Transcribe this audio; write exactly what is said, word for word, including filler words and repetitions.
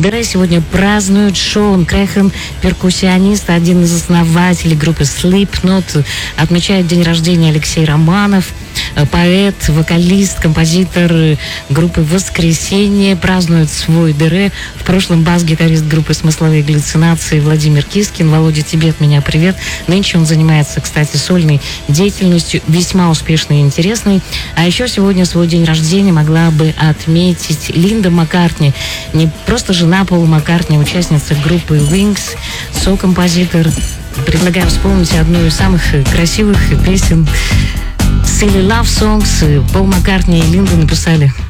Дере сегодня празднуют. Шон Крэхан, перкуссионист, один из основателей группы Slipknot. Отмечает день рождения Алексей Романов, поэт, вокалист, композитор группы «Воскресенье». Празднует свой Дере. В прошлом бас-гитарист группы «Смысловые галлюцинации» Владимир Кискин. Володя, тебе от меня привет. Нынче он занимается, кстати, сольной деятельностью, весьма успешной и интересной. А еще сегодня свой день рождения могла бы отметить Линда Маккартни. Не просто жена Пола Маккартни, участница группы Wings, со-композитор. Предлагаю вспомнить одну из самых красивых песен Silly Love Songs. Пол Маккартни и Линда написали